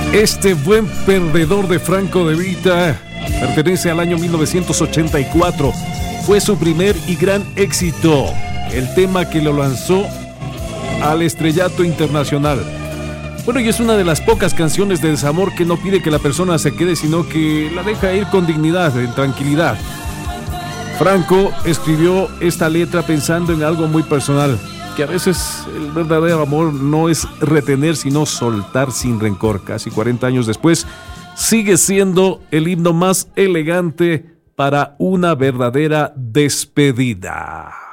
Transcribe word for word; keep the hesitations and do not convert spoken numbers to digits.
Este buen perdedor de Franco De Vita pertenece al año mil novecientos ochenta y cuatro. Fue su primer y gran éxito, el tema que lo lanzó al estrellato internacional. Bueno, y es una de las pocas canciones de desamor que no pide que la persona se quede, sino que la deja ir con dignidad, en tranquilidad. Franco escribió esta letra pensando en algo muy personal, que a veces el verdadero amor no es retener, sino soltar sin rencor. Casi cuarenta años después, sigue siendo el himno más elegante para una verdadera despedida.